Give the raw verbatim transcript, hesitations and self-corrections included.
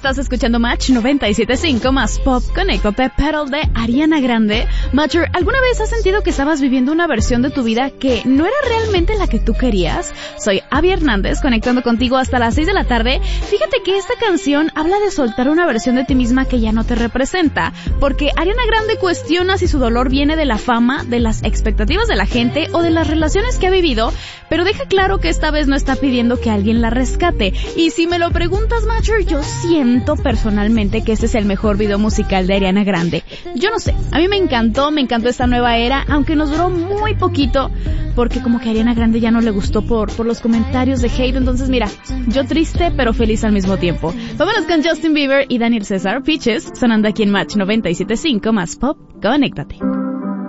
Estás escuchando Match noventa y siete punto cinco más Pop. Conéctate, Petal de Ariana Grande. Matcher, ¿alguna vez has sentido que estabas viviendo una versión de tu vida que no era realmente la que tú querías? Soy Abby Hernández, conectando contigo hasta las seis de la tarde. Fíjate que esta canción habla de soltar una versión de ti misma que ya no te representa, porque Ariana Grande cuestiona si su dolor viene de la fama, de las expectativas de la gente o de las relaciones que ha vivido, pero deja claro que esta vez no está pidiendo que alguien la rescate. Y si me lo preguntas, Matcher, yo siento personalmente que este es el mejor video musical de Ariana Grande. Yo no sé, a mí me encantó, me encantó esta nueva era, aunque nos duró muy poquito, porque como que a Ariana Grande ya no le gustó por, por los comentarios de hate. Entonces mira, yo triste pero feliz al mismo tiempo. Vámonos con Justin Bieber y Daniel César, Peaches, sonando aquí en Match noventa y siete punto cinco más Pop. Conéctate.